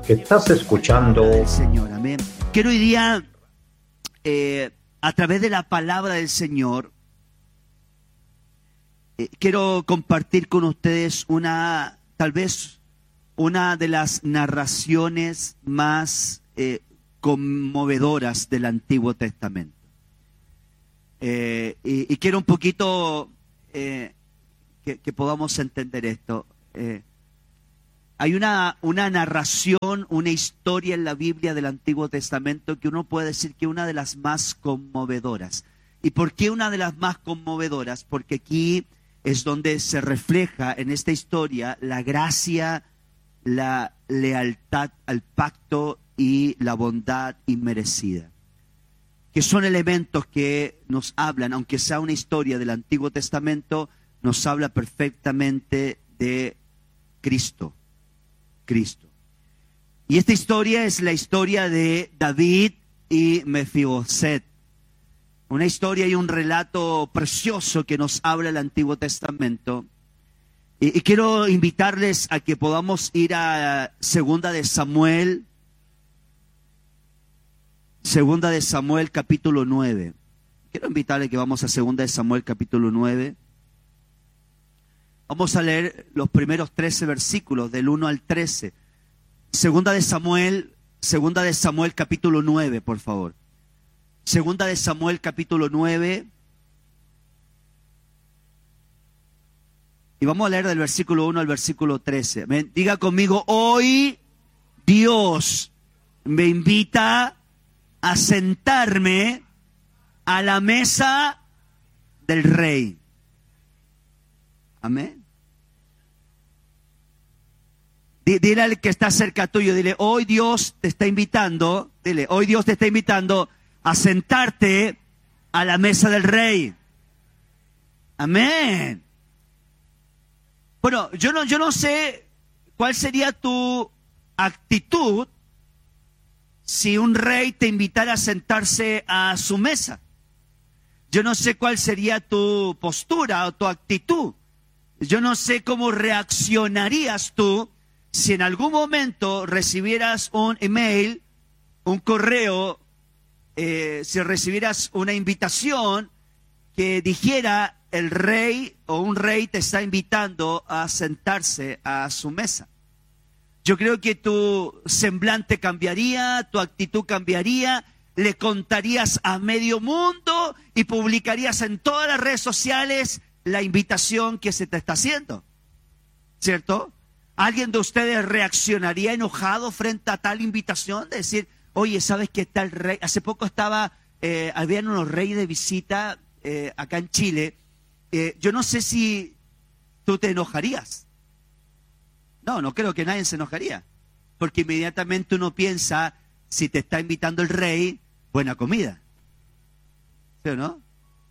Estás escuchando El Señor, amén. Quiero hoy día, a través de la palabra del Señor, quiero compartir con ustedes tal vez una de las narraciones más conmovedoras del Antiguo Testamento. Y quiero un poquito que podamos entender esto. Hay una narración, una historia en la Biblia del Antiguo Testamento que uno puede decir que es una de las más conmovedoras. ¿Y por qué una de las más conmovedoras? Porque aquí es donde se refleja en esta historia la gracia, la lealtad al pacto y la bondad inmerecida. Que son elementos que nos hablan, aunque sea una historia del Antiguo Testamento, nos habla perfectamente de Cristo. Y esta historia es la historia de David y Mefiboset. Una historia y un relato precioso que nos habla el Antiguo Testamento. Y quiero invitarles a que podamos ir a Segunda de Samuel capítulo 9. Quiero invitarles que vamos a Segunda de Samuel capítulo 9. Vamos a leer los primeros 13 versículos, del 1 al 13. Segunda de Samuel capítulo 9, por favor. Segunda de Samuel capítulo 9. Y vamos a leer del versículo 1 al versículo 13. Amén. Diga conmigo, hoy Dios me invita a sentarme a la mesa del rey. Amén. Dile al que está cerca tuyo, dile, hoy Dios te está invitando, a sentarte a la mesa del rey. Amén. Bueno, yo no sé cuál sería tu actitud si un rey te invitara a sentarse a su mesa. Yo no sé cuál sería tu postura o tu actitud. Yo no sé cómo reaccionarías tú si en algún momento recibieras un email, un correo, si recibieras una invitación que dijera el rey o un rey te está invitando a sentarse a su mesa. Yo creo que tu semblante cambiaría, tu actitud cambiaría, le contarías a medio mundo y publicarías en todas las redes sociales la invitación que se te está haciendo, ¿cierto? ¿Alguien de ustedes reaccionaría enojado frente a tal invitación? De decir, oye, ¿sabes qué tal rey? Hace poco habían unos reyes de visita acá en Chile. Yo no sé si tú te enojarías. No creo que nadie se enojaría. Porque inmediatamente uno piensa, si te está invitando el rey, buena comida. ¿Sí o no?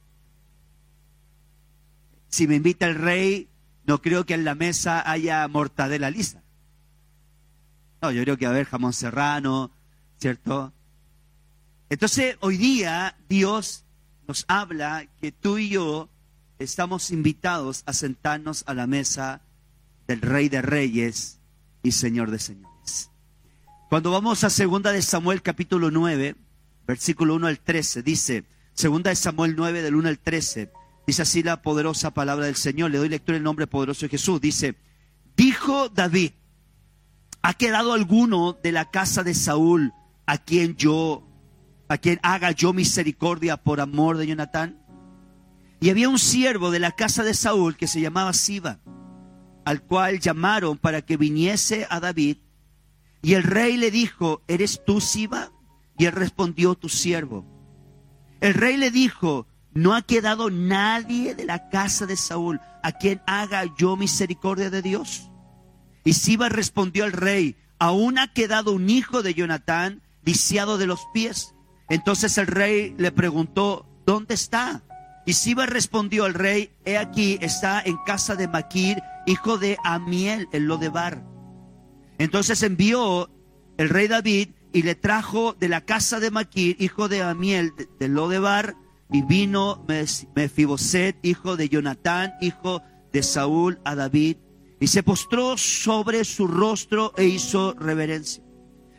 Si me invita el rey, no creo que en la mesa haya mortadela lisa. No, yo creo que va a haber jamón serrano, ¿cierto? Entonces, hoy día Dios nos habla que tú y yo estamos invitados a sentarnos a la mesa del Rey de Reyes y Señor de Señores. Cuando vamos a Segunda de Samuel capítulo 9, versículo 1 al 13, dice, Segunda de Samuel 9 del 1 al 13, dice así la poderosa palabra del Señor. Le doy lectura en el nombre poderoso de Jesús. Dice, dijo David, ¿ha quedado alguno de la casa de Saúl a quien haga yo misericordia por amor de Jonatán? Y había un siervo de la casa de Saúl que se llamaba Siba, al cual llamaron para que viniese a David. Y el rey le dijo, ¿eres tú Siba? Y él respondió, tu siervo. El rey le dijo, ¿no ha quedado nadie de la casa de Saúl a quien haga yo misericordia de Dios? Y Siba respondió al rey, aún ha quedado un hijo de Jonatán, lisiado de los pies. Entonces el rey le preguntó, ¿dónde está? Y Siba respondió al rey, he aquí, está en casa de Maquir, hijo de Amiel, en Lodebar. Entonces envió el rey David y le trajo de la casa de Maquir, hijo de Amiel, de Lodebar, y vino Mefiboset, hijo de Jonatán, hijo de Saúl, a David, y se postró sobre su rostro e hizo reverencia.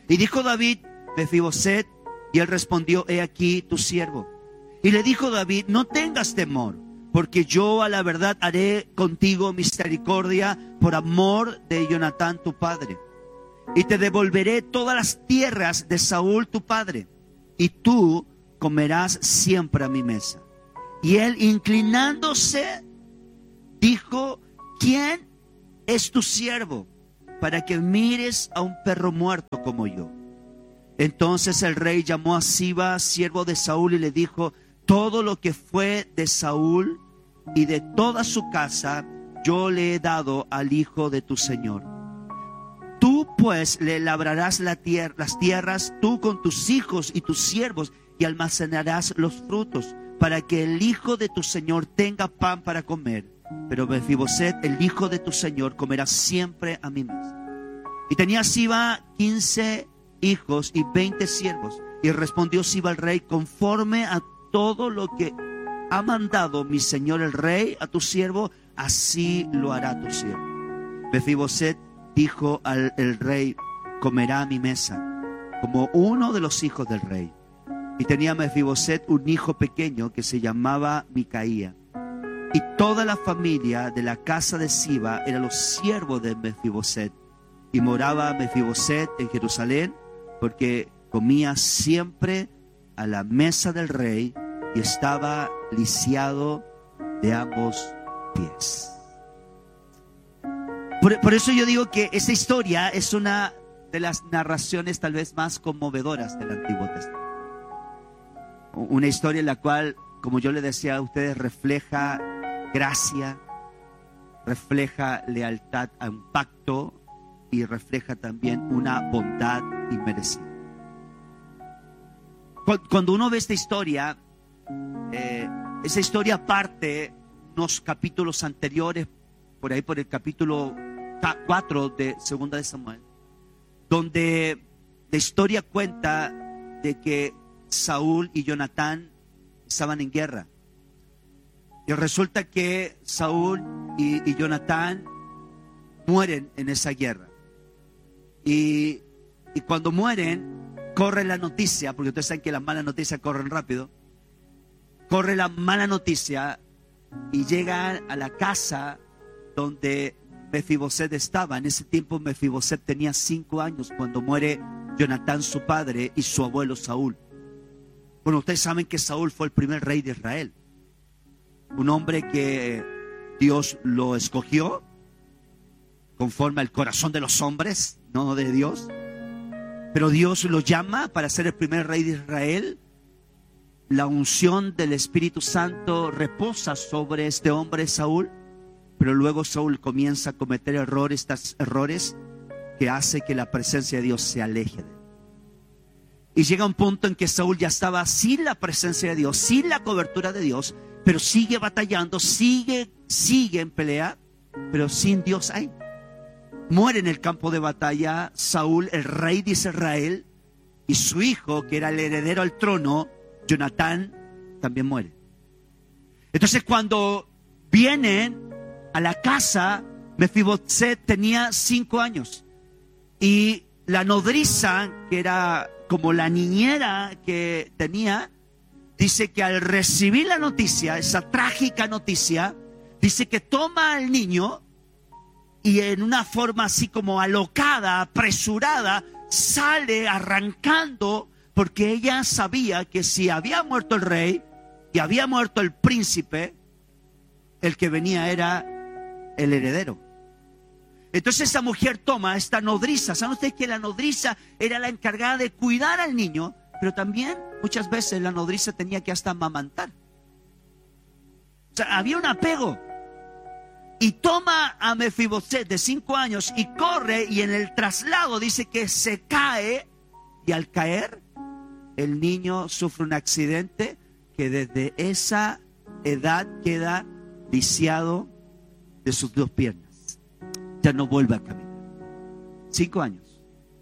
Y dijo David, Mefiboset, y él respondió, he aquí tu siervo. Y le dijo David, no tengas temor, porque yo a la verdad haré contigo misericordia por amor de Jonatán tu padre. Y te devolveré todas las tierras de Saúl tu padre, y tú comerás siempre a mi mesa. Y él, inclinándose, dijo, ¿quién es tu siervo para que mires a un perro muerto como yo? Entonces el rey llamó a Siba, siervo de Saúl, y le dijo, todo lo que fue de Saúl y de toda su casa, yo le he dado al hijo de tu señor. Tú pues le labrarás las tierras, tú con tus hijos y tus siervos, y almacenarás los frutos, para que el hijo de tu señor tenga pan para comer. Pero Mefiboset, el hijo de tu señor, comerá siempre a mi mesa. Y tenía Siba 15 hijos y 20 siervos. Y respondió Siba al rey, conforme a todo lo que ha mandado mi señor el rey a tu siervo, así lo hará tu siervo. Mefiboset dijo al rey, comerá a mi mesa, como uno de los hijos del rey. Y tenía Mefiboset un hijo pequeño que se llamaba Micaía. Y toda la familia de la casa de Siba eran los siervos de Mefiboset. Y moraba Mefiboset en Jerusalén, porque comía siempre a la mesa del rey y estaba lisiado de ambos pies. Por eso yo digo que esta historia es una de las narraciones tal vez más conmovedoras del Antiguo Testamento. Una historia en la cual, como yo le decía a ustedes, refleja gracia, refleja lealtad a un pacto y refleja también una bondad inmerecida. Cuando uno ve esta historia, esa historia parte unos capítulos anteriores, por ahí por el capítulo 4 de Segunda de Samuel, donde la historia cuenta de que Saúl y Jonatán estaban en guerra. Y resulta que Saúl y Jonatán mueren en esa guerra. Y cuando mueren, corre la noticia, porque ustedes saben que las malas noticias corren rápido. Corre la mala noticia y llegan a la casa donde Mefiboset estaba. En ese tiempo Mefiboset tenía 5 años cuando muere Jonatán su padre y su abuelo Saúl. Bueno, ustedes saben que Saúl fue el primer rey de Israel. Un hombre que Dios lo escogió conforme al corazón de los hombres, no de Dios. Pero Dios lo llama para ser el primer rey de Israel. La unción del Espíritu Santo reposa sobre este hombre Saúl. Pero luego Saúl comienza a cometer errores que hace que la presencia de Dios se aleje de él. Y llega un punto en que Saúl ya estaba sin la presencia de Dios, sin la cobertura de Dios, pero sigue batallando, sigue en pelea, pero sin Dios ahí. Muere en el campo de batalla Saúl, el rey de Israel, y su hijo, que era el heredero al trono, Jonatán, también muere. Entonces cuando vienen a la casa, Mefiboset tenía 5 años. Y la nodriza, que era como la niñera que tenía, dice que al recibir la noticia, esa trágica noticia, dice que toma al niño y en una forma así como alocada, apresurada, sale arrancando, porque ella sabía que si había muerto el rey y había muerto el príncipe, el que venía era el heredero. Entonces esa mujer toma esta nodriza. ¿Saben ustedes que la nodriza era la encargada de cuidar al niño? Pero también muchas veces la nodriza tenía que hasta amamantar. O sea, había un apego. Y toma a Mefiboset de 5 años y corre, y en el traslado dice que se cae, y al caer el niño sufre un accidente que desde esa edad queda lisiado de sus 2 piernas. Ya no vuelve a caminar. 5 años.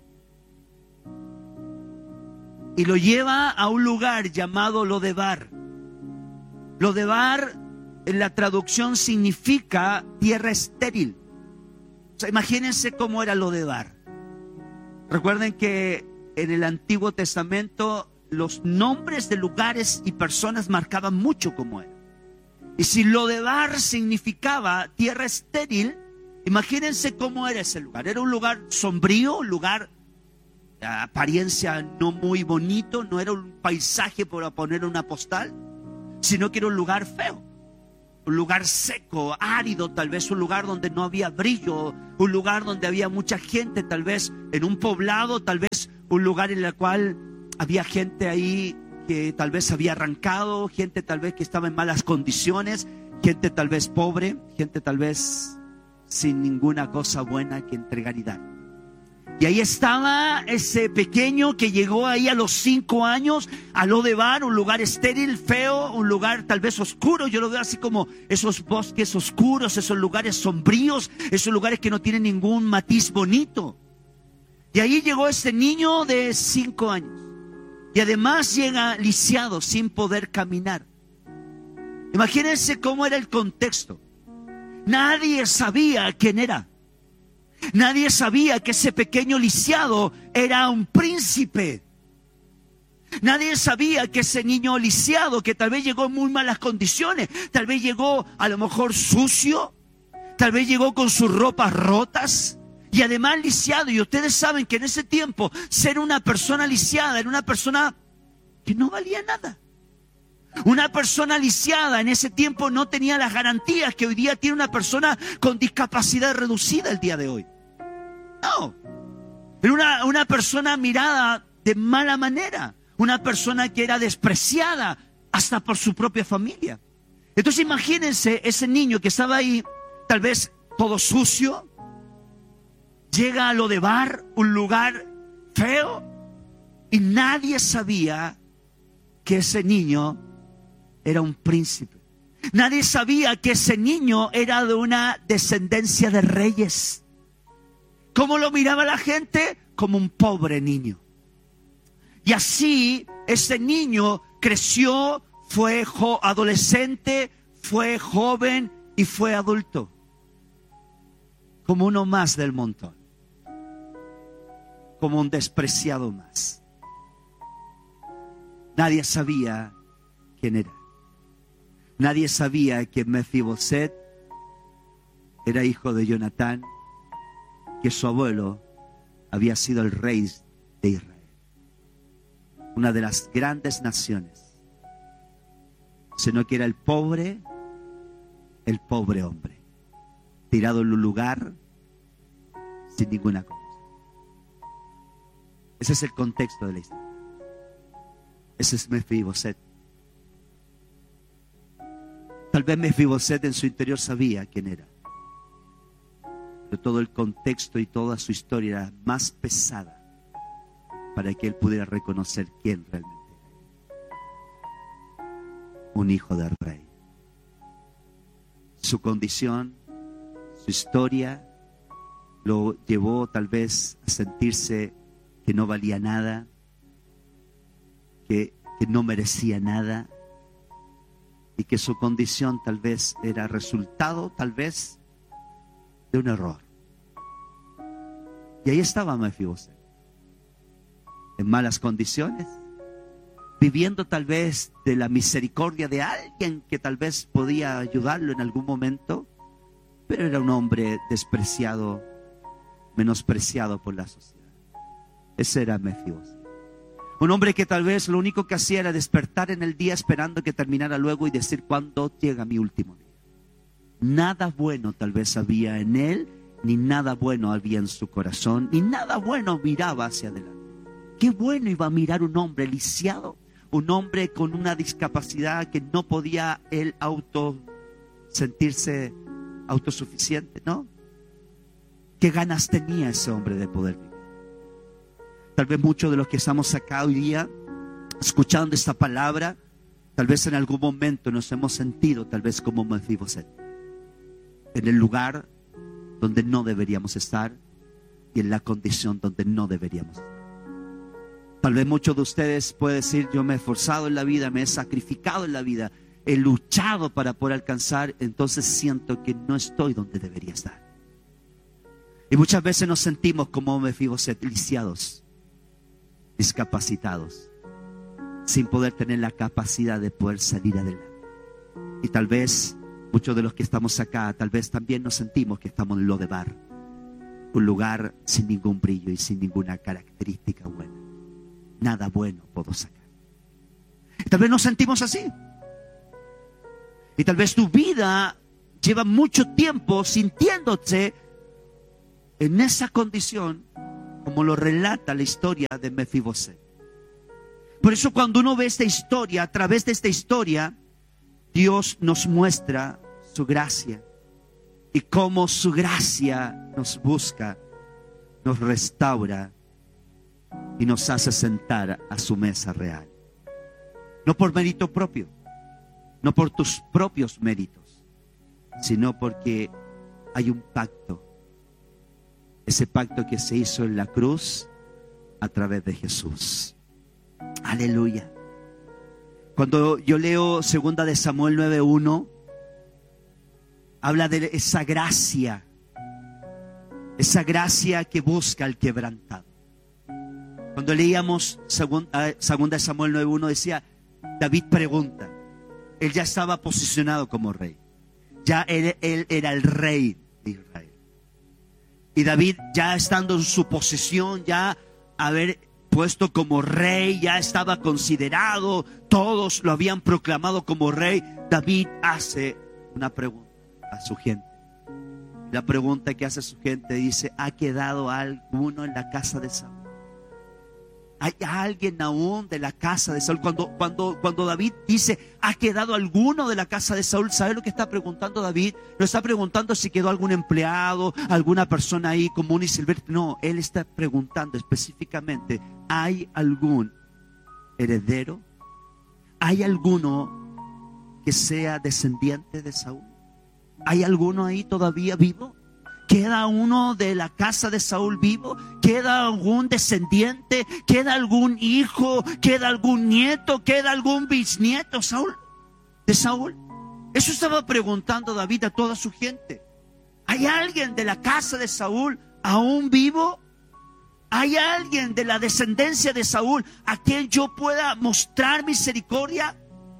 Y lo lleva a un lugar llamado Lodebar. Lodebar en la traducción significa tierra estéril. O sea, imagínense cómo era Lodebar. Recuerden que en el Antiguo Testamento los nombres de lugares y personas marcaban mucho cómo era. Y si Lodebar significaba tierra estéril, imagínense cómo era ese lugar. Era un lugar sombrío, un lugar de apariencia no muy bonito, no era un paisaje para poner una postal, sino que era un lugar feo, un lugar seco, árido, tal vez un lugar donde no había brillo, un lugar donde había mucha gente, tal vez en un poblado, tal vez un lugar en el cual había gente ahí que tal vez había arrancado, gente tal vez que estaba en malas condiciones, gente tal vez pobre, gente tal vez sin ninguna cosa buena que entregar y dar. Y ahí estaba ese pequeño que llegó ahí a los 5 años a Lodebar, un lugar estéril, feo, un lugar tal vez oscuro. Yo lo veo así como esos bosques oscuros, esos lugares sombríos, esos lugares que no tienen ningún matiz bonito. Y ahí llegó ese niño de 5 años. Y además llega lisiado, sin poder caminar. Imagínense cómo era el contexto. Nadie sabía quién era. Nadie sabía que ese pequeño lisiado era un príncipe. Nadie sabía que ese niño lisiado, que tal vez llegó en muy malas condiciones, tal vez llegó a lo mejor sucio, tal vez llegó con sus ropas rotas y además lisiado. Y ustedes saben que en ese tiempo ser una persona lisiada era una persona que no valía nada. Una persona lisiada en ese tiempo no tenía las garantías que hoy día tiene una persona con discapacidad reducida el día de hoy. No, era una persona mirada de mala manera, una persona que era despreciada hasta por su propia familia. Entonces imagínense ese niño que estaba ahí, tal vez todo sucio, llega a Lodebar, un lugar feo, y nadie sabía que ese niño era un príncipe. Nadie sabía que ese niño era de una descendencia de reyes. ¿Cómo lo miraba la gente? Como un pobre niño. Y así ese niño creció, fue adolescente, fue joven y fue adulto. Como uno más del montón. Como un despreciado más. Nadie sabía quién era. Nadie sabía que Mefiboset era hijo de Jonatán, que su abuelo había sido el rey de Israel, una de las grandes naciones, sino que era el pobre hombre, tirado en un lugar sin ninguna cosa. Ese es el contexto de la historia. Ese es Mefiboset. Tal vez Mefiboset en su interior sabía quién era. Pero todo el contexto y toda su historia era más pesada para que él pudiera reconocer quién realmente era. Un hijo del rey. Su condición, su historia, lo llevó tal vez a sentirse que no valía nada, que no merecía nada, y que su condición tal vez era resultado tal vez de un error. Y ahí estaba Mefiboset, en malas condiciones, viviendo tal vez de la misericordia de alguien que tal vez podía ayudarlo en algún momento, pero era un hombre despreciado, menospreciado por la sociedad. Ese era Mefiboset. Un hombre que tal vez lo único que hacía era despertar en el día esperando que terminara luego y decir: ¿cuándo llega mi último día? Nada bueno tal vez había en él, ni nada bueno había en su corazón, ni nada bueno miraba hacia adelante. Qué bueno iba a mirar un hombre lisiado, un hombre con una discapacidad que no podía él sentirse autosuficiente, ¿no? ¿Qué ganas tenía ese hombre de poder vivir? Tal vez muchos de los que estamos acá hoy día, escuchando esta palabra, tal vez en algún momento nos hemos sentido tal vez como Mefiboset, en el lugar donde no deberíamos estar y en la condición donde no deberíamos estar. Tal vez muchos de ustedes pueden decir: yo me he esforzado en la vida, me he sacrificado en la vida, he luchado para poder alcanzar, entonces siento que no estoy donde debería estar. Y muchas veces nos sentimos como Mefiboset, lisiados. discapacitados, sin poder tener la capacidad de poder salir adelante. Y tal vez muchos de los que estamos acá, tal vez también nos sentimos que estamos en Lodebar, un lugar sin ningún brillo y sin ninguna característica buena. Nada bueno puedo sacar. Y tal vez nos sentimos así. Y tal vez tu vida lleva mucho tiempo sintiéndose en esa condición, como lo relata la historia de Mefiboset. Por eso cuando uno ve esta historia, a través de esta historia, Dios nos muestra su gracia y cómo su gracia nos busca, nos restaura y nos hace sentar a su mesa real. No por mérito propio, no por tus propios méritos, sino porque hay un pacto. Ese pacto que se hizo en la cruz a través de Jesús. Aleluya. Cuando yo leo 2 de Samuel 9:1, habla de esa gracia que busca al quebrantado. Cuando leíamos 2 de Samuel 9:1 decía, David pregunta. Él ya estaba posicionado como rey. Ya él era el rey de Israel. Y David, ya estando en su posición, ya haber puesto como rey, ya estaba considerado, todos lo habían proclamado como rey. David hace una pregunta a su gente. La pregunta que hace su gente dice, ¿ha quedado alguno en la casa de Saúl? ¿Hay alguien aún de la casa de Saúl? Cuando David dice, ¿ha quedado alguno de la casa de Saúl? ¿Sabe lo que está preguntando David? No está preguntando si quedó algún empleado, alguna persona ahí común y silvestre. No, él está preguntando específicamente, ¿hay algún heredero? ¿Hay alguno que sea descendiente de Saúl? ¿Hay alguno ahí todavía vivo? ¿Queda uno de la casa de Saúl vivo? ¿Queda algún descendiente? ¿Queda algún hijo? ¿Queda algún nieto? ¿Queda algún bisnieto de Saúl? Eso estaba preguntando David a toda su gente. ¿Hay alguien de la casa de Saúl aún vivo? ¿Hay alguien de la descendencia de Saúl a quien yo pueda mostrar misericordia?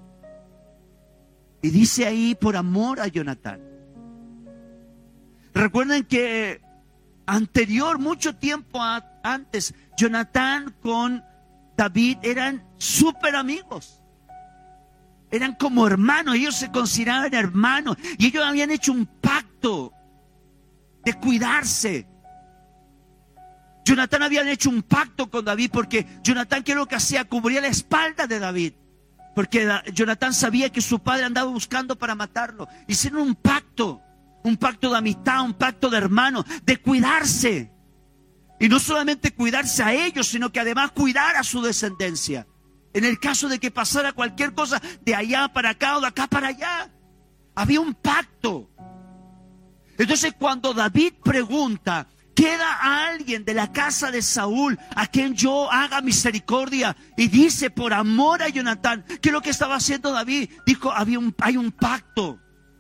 Y dice ahí, por amor a Jonatán. Recuerden que mucho tiempo antes, Jonatán con David eran súper amigos. Eran como hermanos, ellos se consideraban hermanos. Y ellos habían hecho un pacto de cuidarse. Jonatán había hecho un pacto con David porque Jonatán, ¿qué es lo que hacía? Cubría la espalda de David. Porque Jonatán sabía que su padre andaba buscando para matarlo. Hicieron un pacto de amistad, un pacto de hermano, de cuidarse. Y no solamente cuidarse a ellos, sino que además cuidar a su descendencia. En el caso de que pasara cualquier cosa de allá para acá o de acá para allá. Había un pacto. Entonces cuando David pregunta, ¿queda alguien de la casa de Saúl a quien yo haga misericordia? Y dice, por amor a Jonatán. ¿Qué es lo que estaba haciendo David? Dijo, hay un pacto.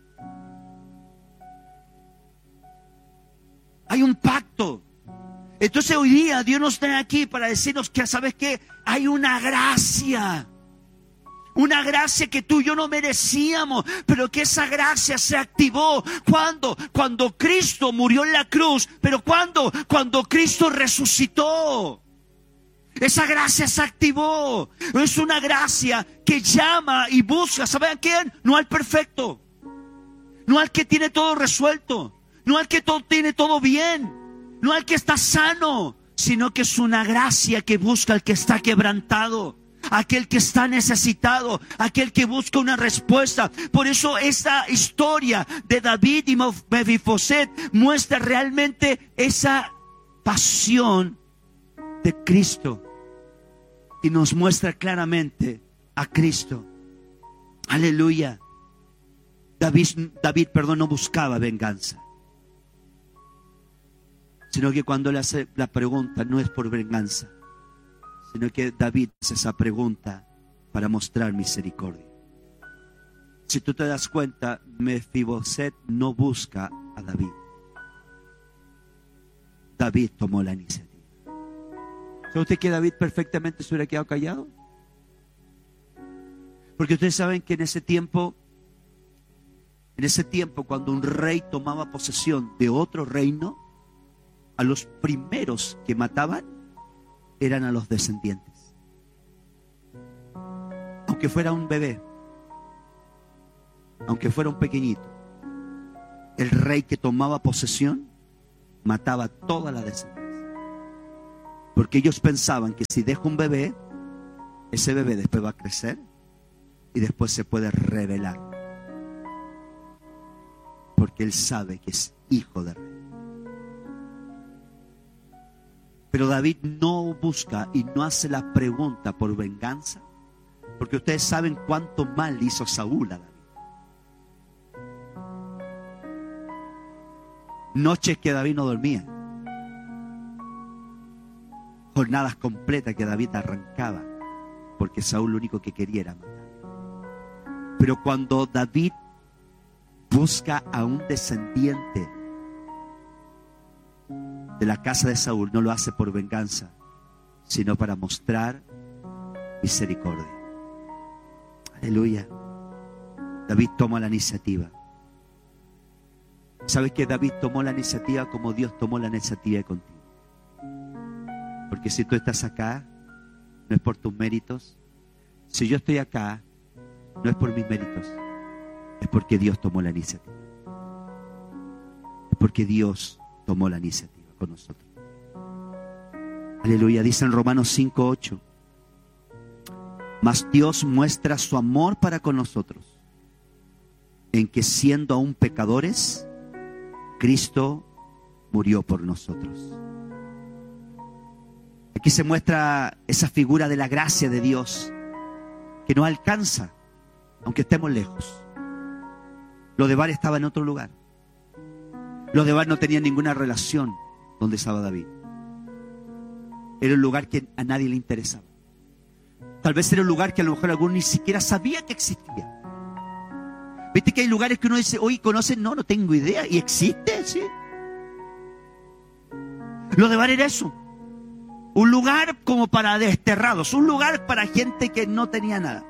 Hay un pacto. Entonces hoy día Dios nos trae aquí para decirnos que, ¿sabes qué? Hay una gracia. Una gracia que tú y yo no merecíamos, pero que esa gracia se activó. ¿Cuándo? Cuando Cristo murió en la cruz. ¿Pero cuándo? Cuando Cristo resucitó. Esa gracia se activó. Es una gracia que llama y busca. ¿Saben a quién? No al perfecto. No al que tiene todo resuelto. No al que tiene todo bien. No al que está sano. Sino que es una gracia que busca al que está quebrantado. Aquel que está necesitado, aquel que busca una respuesta. Por eso esta historia de David y Mefiboset muestra realmente esa pasión de Cristo y nos muestra claramente a Cristo. Aleluya. David, no buscaba venganza, sino que cuando le hace la pregunta no es por venganza, sino que David hace esa pregunta para mostrar misericordia. Si tú te das cuenta, Mefiboset no busca a David. David tomó la iniciativa. ¿Sabe usted que David perfectamente se hubiera quedado callado? Porque ustedes saben que en ese tiempo, cuando un rey tomaba posesión de otro reino, a los primeros que mataban eran a los descendientes. Aunque fuera un bebé, aunque fuera un pequeñito, el rey que tomaba posesión mataba a toda la descendencia. Porque ellos pensaban que si deja un bebé, ese bebé después va a crecer y después se puede rebelar. Porque él sabe que es hijo de rey. Pero David no busca y no hace la pregunta por venganza, porque ustedes saben cuánto mal hizo Saúl a David. Noches que David no dormía, jornadas completas que David arrancaba, porque Saúl lo único que quería era matar. Pero cuando David busca a un descendiente de la casa de Saúl, no lo hace por venganza, sino para mostrar misericordia. Aleluya. David toma la iniciativa. ¿Sabes que David tomó la iniciativa como Dios tomó la iniciativa contigo? Porque si tú estás acá, no es por tus méritos. Si yo estoy acá, no es por mis méritos. Es porque Dios tomó la iniciativa. Es porque Dios tomó la iniciativa con nosotros. Aleluya. Dice en Romanos 5:8. Mas Dios muestra su amor para con nosotros, en que siendo aún pecadores, Cristo murió por nosotros. Aquí se muestra esa figura de la gracia de Dios que nos alcanza, aunque estemos lejos. Lodebar estaba en otro lugar. Lodebar no tenía ninguna relación donde estaba David. Era un lugar que a nadie le interesaba. Tal vez era un lugar que a lo mejor alguno ni siquiera sabía que existía. ¿Viste que hay lugares que uno dice, oye, ¿conocen? No, no tengo idea. ¿Y existe? Sí. Lodebar era eso. Un lugar como para desterrados. Un lugar para gente que no tenía nada.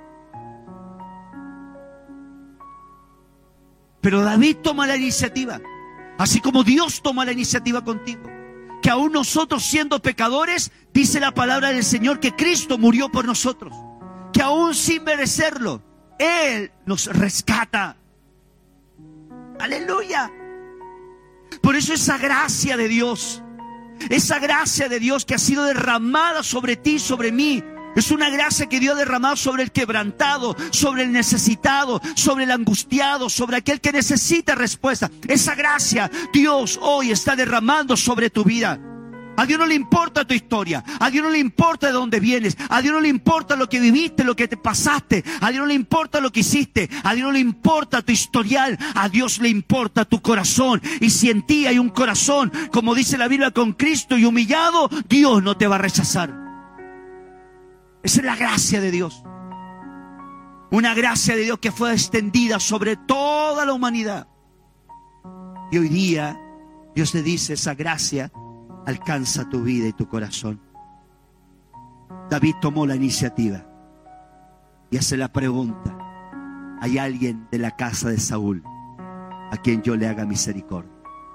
Pero David toma la iniciativa. Así como Dios toma la iniciativa contigo. Que aún nosotros siendo pecadores, dice la palabra del Señor que Cristo murió por nosotros. Que aún sin merecerlo, Él nos rescata. Aleluya. Por eso esa gracia de Dios que ha sido derramada sobre ti, sobre mí, es una gracia que Dios ha derramado sobre el quebrantado, sobre el necesitado, sobre el angustiado, sobre aquel que necesita respuesta. Esa gracia Dios hoy está derramando sobre tu vida. A Dios no le importa tu historia, a Dios no le importa de dónde vienes, a Dios no le importa lo que viviste, lo que te pasaste, a Dios no le importa lo que hiciste, a Dios no le importa tu historial, a Dios le importa tu corazón. Y si en ti hay un corazón, como dice la Biblia, con Cristo y humillado, Dios no te va a rechazar. Esa es la gracia de Dios. Una gracia de Dios que fue extendida sobre toda la humanidad. Y hoy día Dios te dice, esa gracia alcanza tu vida y tu corazón. David tomó la iniciativa y hace la pregunta: ¿hay alguien de la casa de Saúl a quien yo le haga misericordia?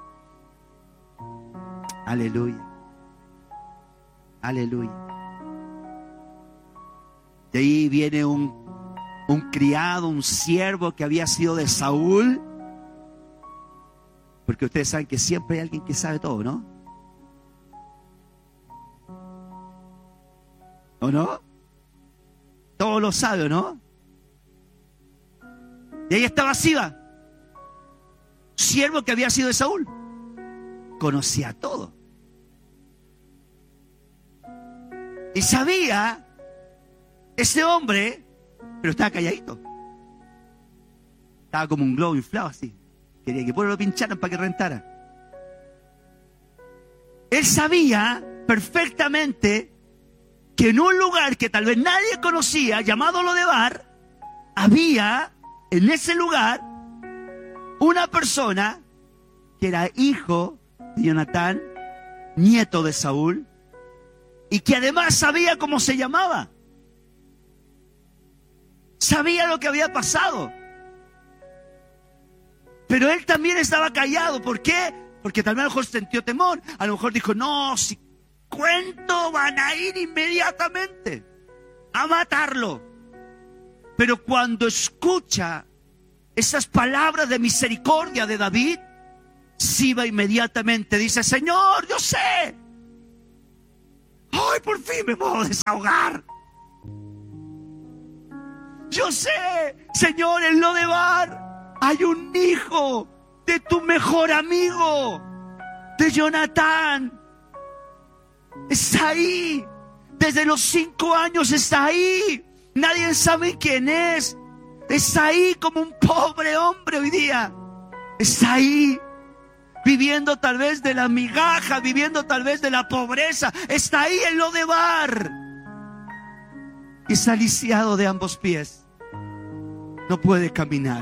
Aleluya. Aleluya. De ahí viene un criado, un siervo que había sido de Saúl. Porque ustedes saben que siempre hay alguien que sabe todo, ¿no? ¿O no? Todo lo sabe, ¿o no? Y ahí estaba Siba, siervo que había sido de Saúl. Conocía todo. Y sabía, ese hombre, pero estaba calladito. Estaba como un globo inflado así. Quería que por lo pincharan para que rentara. Él sabía perfectamente que en un lugar que tal vez nadie conocía, llamado Lodebar, había en ese lugar una persona que era hijo de Jonatán, nieto de Saúl, y que además sabía cómo se llamaba. Sabía lo que había pasado. Pero él también estaba callado. ¿Por qué? Porque tal vez a lo mejor sintió temor. A lo mejor dijo, no, si cuento van a ir inmediatamente a matarlo. Pero cuando escucha esas palabras de misericordia de David, Siba inmediatamente dice, Señor, yo sé. Ay, por fin me puedo desahogar. Yo sé, Señor, en Lodebar hay un hijo de tu mejor amigo, de Jonatán. Está ahí. Desde los 5 años está ahí. Nadie sabe quién es. Está ahí como un pobre hombre hoy día. Está ahí. Viviendo tal vez de la migaja, viviendo tal vez de la pobreza. Está ahí en Lodebar. Y está lisiado de ambos pies. No puede caminar.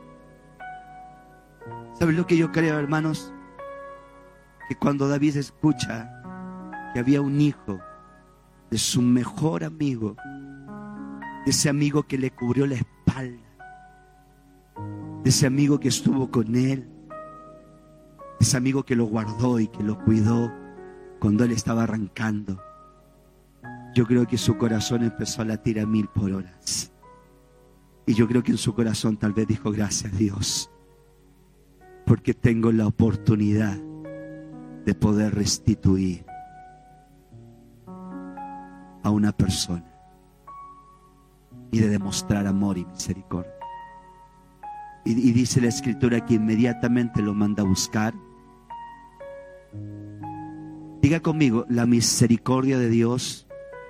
¿Saben lo que yo creo, hermanos? Que cuando David escucha que había un hijo de su mejor amigo, de ese amigo que le cubrió la espalda, de ese amigo que estuvo con él, de ese amigo que lo guardó y que lo cuidó cuando él estaba arrancando, yo creo que su corazón empezó a latir a 1000 por hora. Y yo creo que en su corazón tal vez dijo, gracias Dios, porque tengo la oportunidad de poder restituir a una persona y de demostrar amor y misericordia. Y dice la Escritura que inmediatamente lo manda a buscar. Diga conmigo, la misericordia de Dios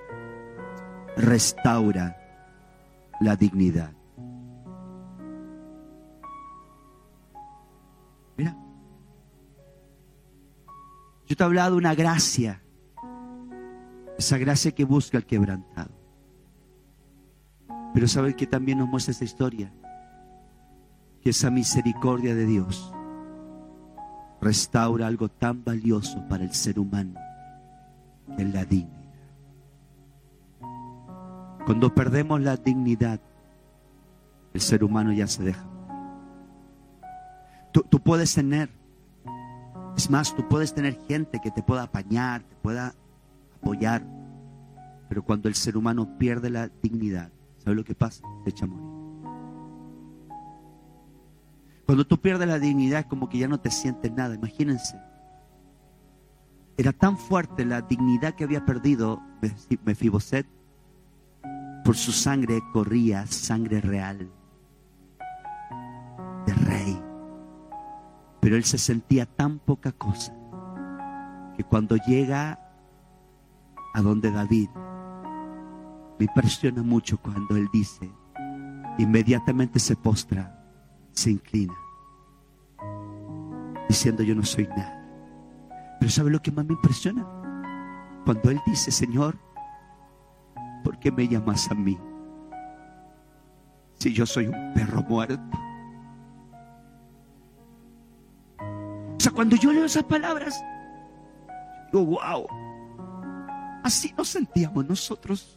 restaura la dignidad. Mira, yo te he hablado de una gracia, esa gracia que busca el quebrantado. Pero ¿sabes qué también nos muestra esta historia? Que esa misericordia de Dios restaura algo tan valioso para el ser humano, que es la dignidad. Cuando perdemos la dignidad, el ser humano ya se deja. Tú puedes tener, es más, tú puedes tener gente que te pueda apañar, te pueda apoyar, pero cuando el ser humano pierde la dignidad, ¿sabes lo que pasa? Se echa a morir. Cuando tú pierdes la dignidad es como que ya no te sientes nada. Imagínense, era tan fuerte la dignidad que había perdido Mefiboset. Por su sangre corría sangre real de rey. Pero él se sentía tan poca cosa que cuando llega a donde David, me impresiona mucho cuando él dice, inmediatamente se postra, se inclina, diciendo yo no soy nada. Pero ¿sabe lo que más me impresiona? Cuando él dice, Señor, ¿por qué me llamas a mí? Si yo soy un perro muerto. O sea, cuando yo leo esas palabras, digo, wow, así nos sentíamos nosotros.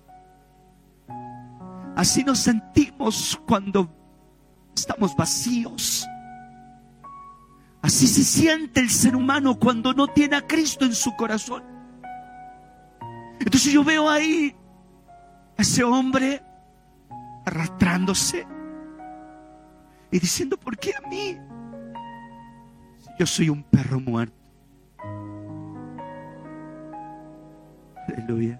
Así nos sentimos cuando estamos vacíos. Así se siente el ser humano cuando no tiene a Cristo en su corazón. Entonces yo veo ahí a ese hombre arrastrándose y diciendo, ¿por qué a mí? Si yo soy un perro muerto. Aleluya.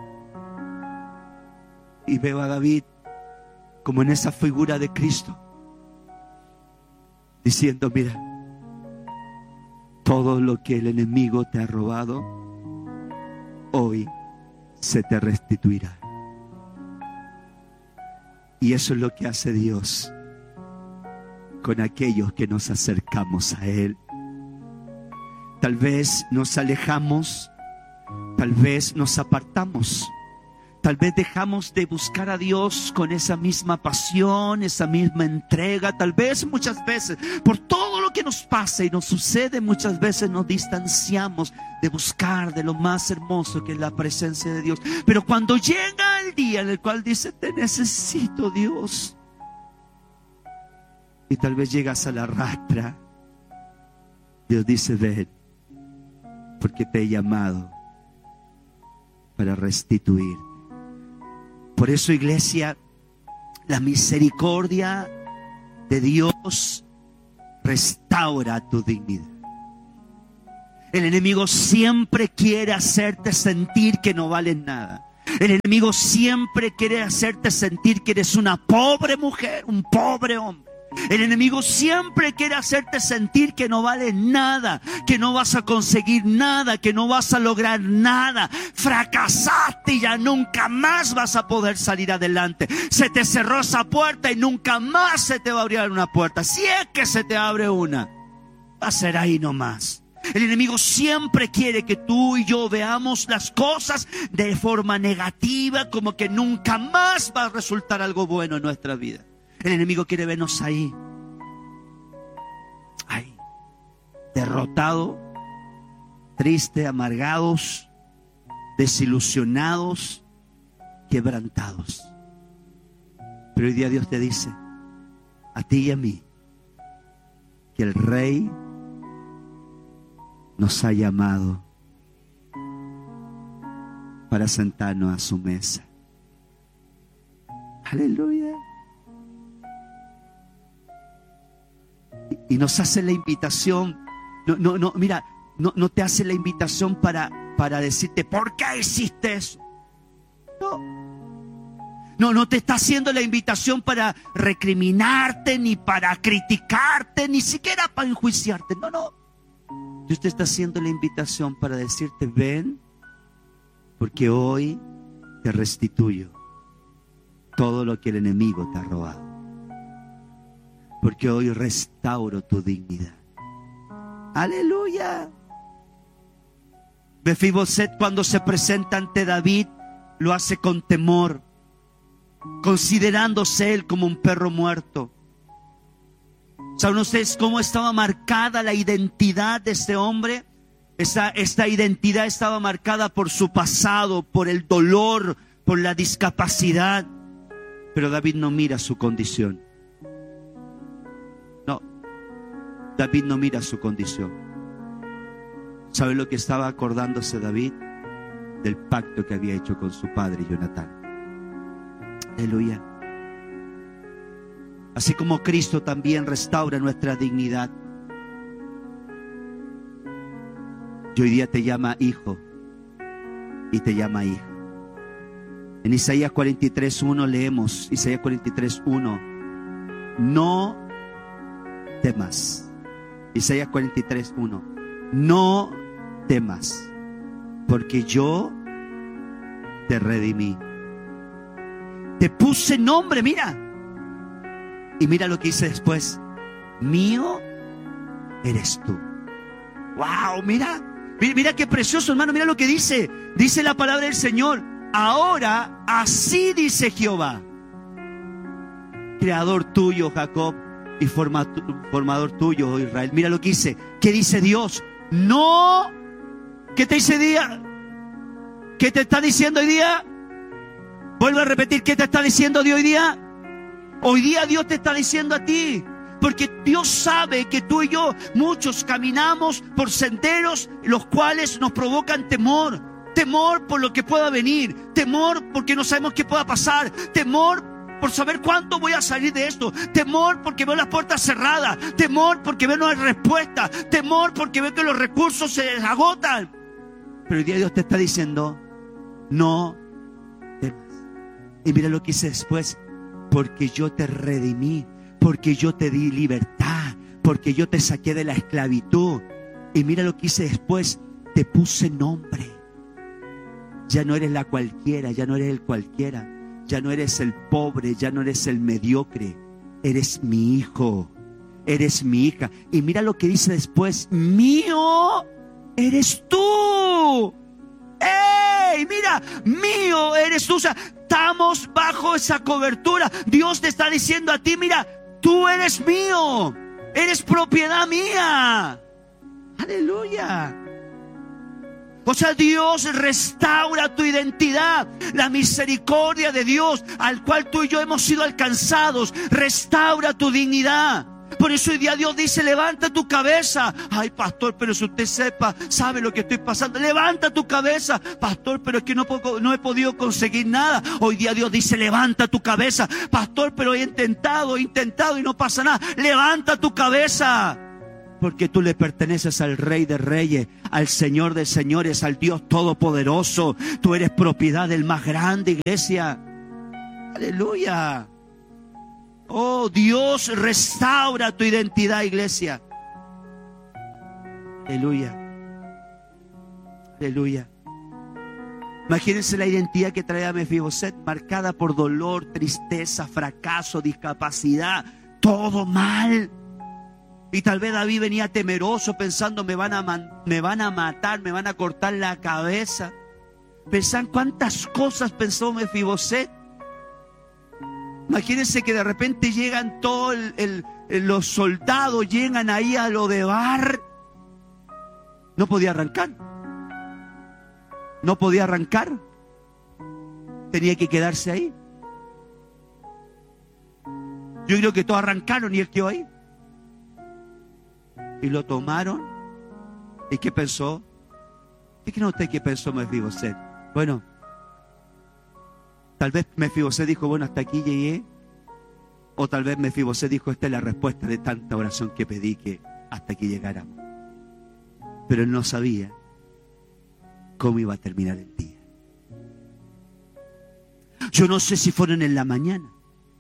Y veo a David como en esa figura de Cristo, diciendo, mira, todo lo que el enemigo te ha robado, hoy se te restituirá. Y eso es lo que hace Dios con aquellos que nos acercamos a Él. Tal vez nos alejamos, tal vez nos apartamos, tal vez dejamos de buscar a Dios con esa misma pasión, esa misma entrega, tal vez muchas veces por todo lo que nos pasa y nos sucede muchas veces, nos distanciamos de buscar de lo más hermoso que es la presencia de Dios. Pero cuando llega el día en el cual dice, te necesito, Dios, y tal vez llegas a la rastra, Dios dice, ven, porque te he llamado para restituir. Por eso, iglesia, la misericordia de Dios restaura tu dignidad. El enemigo siempre quiere hacerte sentir que no vales nada. El enemigo siempre quiere hacerte sentir que eres una pobre mujer, un pobre hombre. El enemigo siempre quiere hacerte sentir que no vales nada, que no vas a conseguir nada, que no vas a lograr nada. Fracasaste y ya nunca más vas a poder salir adelante. Se te cerró esa puerta y nunca más se te va a abrir una puerta. Si es que se te abre una, va a ser ahí nomás. El enemigo siempre quiere que tú y yo veamos las cosas de forma negativa, como que nunca más va a resultar algo bueno en nuestra vida. El enemigo quiere vernos ahí, derrotado, triste, amargados, desilusionados, quebrantados. Pero hoy día Dios te dice, a ti y a mí, que el Rey nos ha llamado para sentarnos a su mesa. Aleluya. Y nos hace la invitación. No te hace la invitación para decirte, ¿por qué hiciste eso? No te está haciendo la invitación para recriminarte, ni para criticarte, ni siquiera para enjuiciarte. No. Dios te está haciendo la invitación para decirte, ven, porque hoy te restituyo todo lo que el enemigo te ha robado. Porque hoy restauro tu dignidad. Aleluya. Mefiboset, cuando se presenta ante David, lo hace con temor, considerándose él como un perro muerto. ¿Saben ustedes cómo estaba marcada la identidad de este hombre? Esta identidad estaba marcada por su pasado, por el dolor, por la discapacidad. Pero David no mira su condición. David no mira su condición. ¿Sabe lo que estaba acordándose David? Del pacto que había hecho con su padre Jonatán. Aleluya. Así como Cristo también restaura nuestra dignidad. Y hoy día te llama hijo y te llama hija. En Isaías 43:1 leemos, Isaías 43:1, no temas. Isaías 43:1, no temas, porque yo te redimí. Te puse nombre, mira. Y mira lo que dice después. Mío eres tú. Wow, mira qué precioso, hermano. Mira lo que dice. Dice la palabra del Señor. Ahora así dice Jehová, creador tuyo, Jacob, y formador tuyo, Israel. Mira lo que dice. ¿Qué dice Dios? No. ¿Qué te dice día? ¿Qué te está diciendo hoy día? Vuelvo a repetir. ¿Qué te está diciendo Dios hoy día? Hoy día Dios te está diciendo a ti. Porque Dios sabe que tú y yo, muchos caminamos por senderos los cuales nos provocan temor. Temor por lo que pueda venir. Temor porque no sabemos qué pueda pasar. Temor por saber cuánto voy a salir de esto. Temor porque veo las puertas cerradas. Temor porque veo no hay respuesta. Temor porque veo que los recursos se agotan. Pero hoy día Dios te está diciendo, no temas. Y mira lo que dice después. Porque yo te redimí. Porque yo te di libertad. Porque yo te saqué de la esclavitud. Y mira lo que dice después. Te puse nombre. Ya no eres la cualquiera. Ya no eres el cualquiera. Ya no eres el pobre, ya no eres el mediocre. Eres mi hijo, eres mi hija. Y mira lo que dice después. Mío eres tú. ¡Ey! Mira, mío eres tú. O sea, estamos bajo esa cobertura. Dios te está diciendo a ti, mira, tú eres mío. Eres propiedad mía. Aleluya. O sea, Dios restaura tu identidad. La misericordia de Dios al cual tú y yo hemos sido alcanzados restaura tu dignidad. Por eso hoy día Dios dice: levanta tu cabeza. Ay, pastor, pero si usted sabe lo que estoy pasando. Levanta tu cabeza. Pastor, pero es que no he podido conseguir nada. Hoy día Dios dice: levanta tu cabeza. Pastor, pero he intentado y no pasa nada. Levanta tu cabeza. Porque tú le perteneces al Rey de Reyes, al Señor de Señores, al Dios Todopoderoso. Tú eres propiedad del más grande, iglesia. Aleluya. Oh, Dios restaura tu identidad, iglesia. Aleluya. Aleluya. Imagínense la identidad que traía Mefiboset, marcada por dolor, tristeza, fracaso, discapacidad, todo mal. Y tal vez David venía temeroso pensando: me van a matar, me van a cortar la cabeza. Pensan cuántas cosas pensó Mefiboset. Imagínense que de repente llegan todos los soldados, llegan ahí a Lodebar. No podía arrancar. No podía arrancar. Tenía que quedarse ahí. Yo creo que todos arrancaron y él quedó ahí. Y lo tomaron. ¿Y qué pensó? ¿Qué cree usted que pensó Mefiboset? Bueno, tal vez Mefiboset dijo: bueno, hasta aquí llegué. O tal vez Mefiboset dijo: esta es la respuesta de tanta oración que pedí, que hasta aquí llegáramos. Pero él no sabía cómo iba a terminar el día. Yo no sé si fueron en la mañana.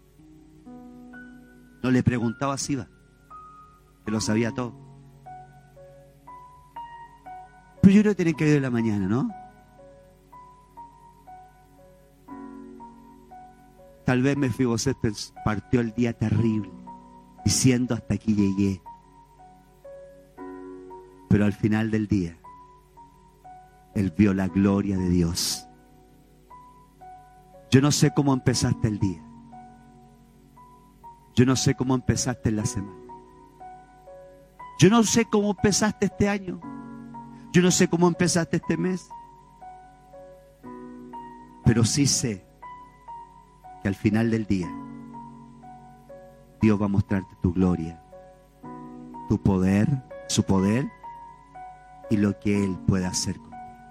No le preguntaba a Siba, que lo sabía todo. Pero yo creo que tiene que ir en la mañana, ¿no? Tal vez Mefiboset partió el día terrible, diciendo: hasta aquí llegué. Pero al final del día, él vio la gloria de Dios. Yo no sé cómo empezaste el día. Yo no sé cómo empezaste la semana. Yo no sé cómo empezaste este año. Yo no sé cómo empezaste este mes. Pero sí sé que al final del día Dios va a mostrarte tu gloria, tu poder, su poder y lo que Él puede hacer contigo.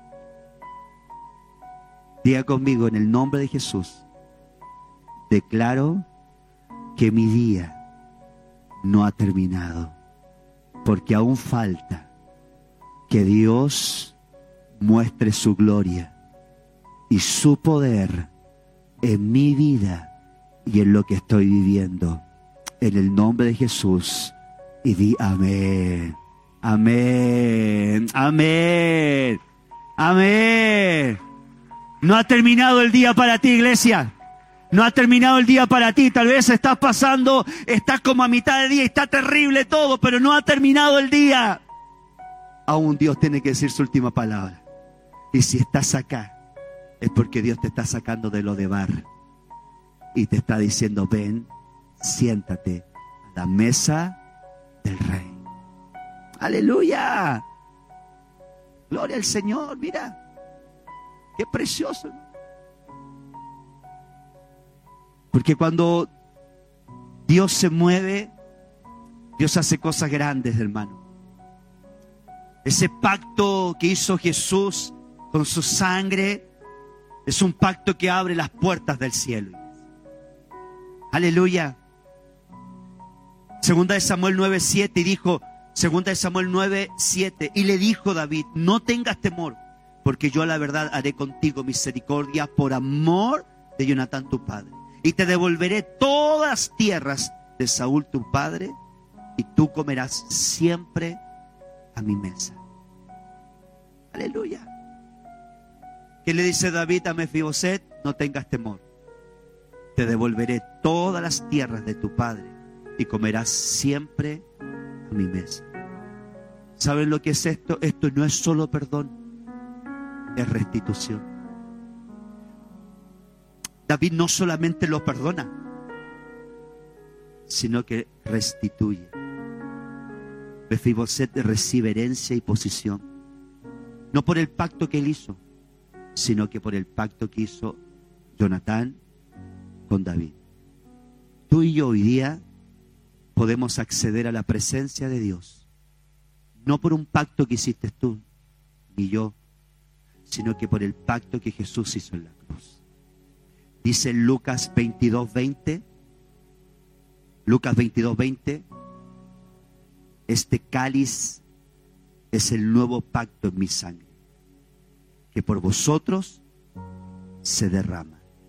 Diga conmigo: en el nombre de Jesús, declaro que mi día no ha terminado, porque aún falta que Dios muestre su gloria y su poder en mi vida y en lo que estoy viviendo. En el nombre de Jesús. Y di amén. Amén. Amén. Amén. No ha terminado el día para ti, iglesia. No ha terminado el día para ti. Tal vez estás como a mitad de día y está terrible todo, pero no ha terminado el día. Aún Dios tiene que decir su última palabra. Y si estás acá, es porque Dios te está sacando de Lodebar y te está diciendo: ven, siéntate a la mesa del Rey. ¡Aleluya! Gloria al Señor. Mira, qué precioso. Porque cuando Dios se mueve, Dios hace cosas grandes, hermano. Ese pacto que hizo Jesús con su sangre es un pacto que abre las puertas del cielo. Aleluya. Segunda de Samuel 9:7 y dijo, Segunda de Samuel 9:7, y le dijo David: no tengas temor, porque yo a la verdad haré contigo misericordia por amor de Jonatán tu padre, y te devolveré todas las tierras de Saúl tu padre, y tú comerás siempre a mi mesa. Aleluya. ¿Qué le dice David a Mefiboset? No tengas temor, te devolveré todas las tierras de tu padre y comerás siempre a mi mesa. ¿Saben lo que es esto? Esto no es solo perdón, es restitución. David no solamente lo perdona, sino que restituye. Mefiboset recibe herencia y posición, no por el pacto que él hizo, sino que por el pacto que hizo Jonatán con David. Tú y yo hoy día podemos acceder a la presencia de Dios, no por un pacto que hiciste tú ni yo, sino que por el pacto que Jesús hizo en la cruz. Dice Lucas 22:20, Lucas 22:20, este cáliz es el nuevo pacto en mi sangre, que por vosotros se derrama.